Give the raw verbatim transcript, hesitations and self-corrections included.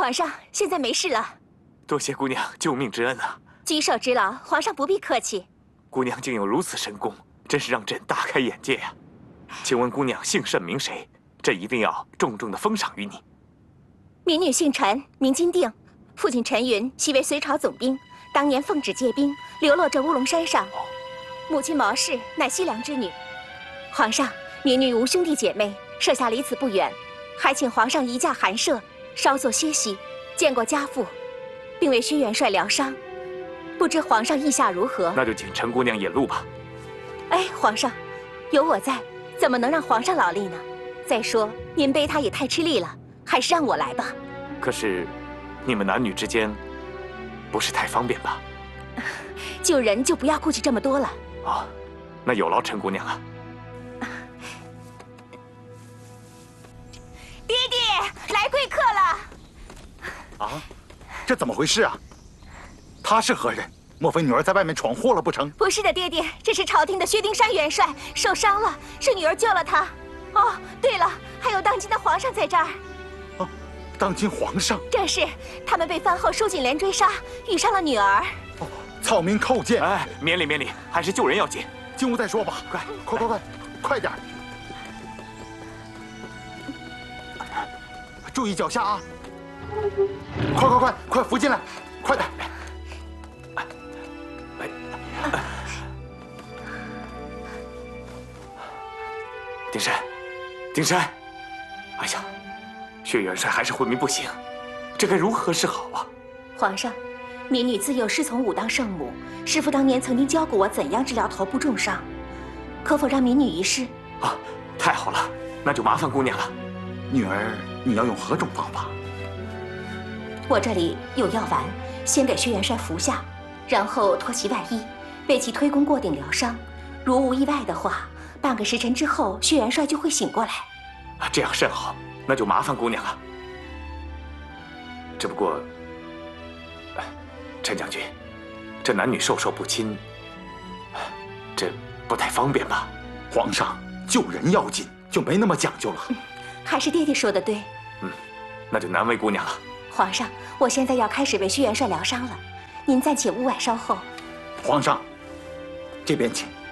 皇上，现在没事了。 多谢姑娘救命之恩啊！ 举手之劳，皇上不必客气。 姑娘竟有如此神功，真是让朕大开眼界呀！请问姑娘姓甚名谁？朕一定要重重的封赏于你。 民女姓陈，名金定，父亲陈云昔为隋朝总兵，当年奉旨借兵，流落这乌龙山上。母亲毛氏乃西凉之女。皇上，民女无兄弟姐妹，设下离此不远，还请皇上移驾寒舍，稍作歇息，见过家父，并为薛元帅疗伤。不知皇上意下如何？ 那就请陈姑娘引路吧。 哎，皇上，有我在，怎么能让皇上劳力呢？再说您背他也太吃力了，还是让我来吧。 可是，你们男女之间不是太方便吧？ 救人就不要顾忌这么多了。 哦，那有劳陈姑娘了。 爹爹，来贵客了。 啊，这怎么回事啊？他是何人？莫非女儿在外面闯祸了不成？ 不是的，爹爹，这是朝廷的薛丁山元帅受伤了，是女儿救了他。哦，对了，还有当今的皇上在这儿。 哦，当今皇上？ 正是，他们被番后收紧连追杀，遇上了女儿。 哦，草民叩见。 哎，免礼免礼，还是救人要紧。 进屋再说吧。快，快快快，快点！注意脚下啊！快快快快扶进来，快点！ 丁山，丁山，哎呀，薛元帅还是昏迷不醒，这该如何是好啊？ 皇上，民女自幼师从武当圣母，师父当年曾经教过我怎样治疗头部重伤，可否让民女一试？ 啊，太好了，那就麻烦姑娘了。 女儿，你要用何种方法？ 我这里有药丸，先给薛元帅服下，然后脱其外衣，为其推弓过顶疗伤。如无意外的话，半个时辰之后，薛元帅就会醒过来。 啊，这样甚好，那就麻烦姑娘了。只不过，陈将军，这男女授受不亲，这不太方便吧？ 皇上，救人要紧，就没那么讲究了。 嗯，还是爹爹说的对。 嗯，那就难为姑娘了。 皇上，我现在要开始为薛元帅疗伤了，您暂且屋外稍后。 皇上，这边请。